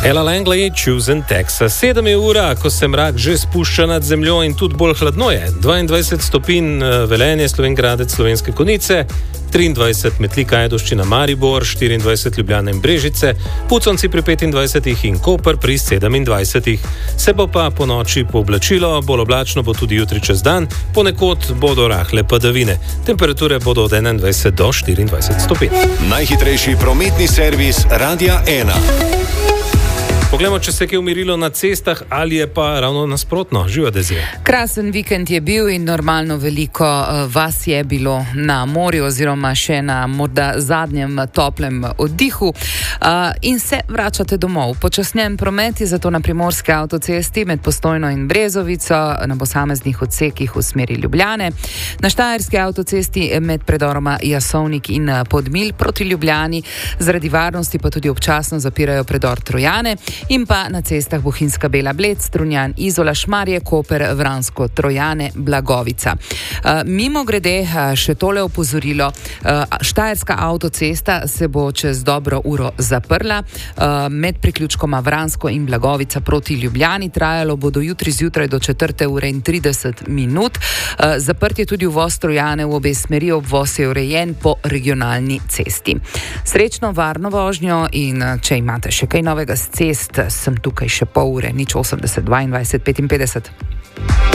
Ella Langley, Choosing Texas. 7 je ura, ko se mrak že spušča nad zemljo in tudi bolj hladno je. 22 stopinj Velenje, Slovenj Gradec, Slovenske Konjice, 23 Metlika, Ajdovščina, Maribor, 24 Ljubljana in Brežice, Puconci pri 25 in Koper pri 27. Se bo pa po noči pooblačilo, bolj oblačno bo tudi jutri čez dan, ponekod bodo rahle padavine. Temperature bodo od 21 do 24 stopinj. Najhitrejši prometni servis Radia 1. Poglejmo, če se je umirilo na cestah ali je pa ravno nasprotno. Živa Dezija. Krasen vikend je bil in normalno veliko vas je bilo na morju oziroma še na morda zadnjem toplem oddihu in se vračate domov. Počasnjen promet je zato na primorski avtocesti med Postojno in Brezovico na posameznih odsekih v smeri Ljubljane. Na štajerski avtocesti med predoroma Jasovnik in Podmilj proti Ljubljani zaradi varnosti pa tudi občasno zapirajo predor Trojane. In pa na cestah Bohinjska Bela Bled, Strunjan, Izola, Šmarje, Koper, Vransko, Trojane, Blagovica. Mimo grede še tole opozorilo. Štajerska avtocesta se bo čez dobro uro zaprla. Med priključkoma Vransko in Blagovica proti Ljubljani trajalo bo do jutri zjutraj do 4:30 minut. Zaprt je tudi uvoz Trojane v obe smeri, obvoz je urejen po regionalni cesti. Srečno, varno vožnjo in če imate še kaj novega s cest, sem tukaj še pol ure, 080 22 55.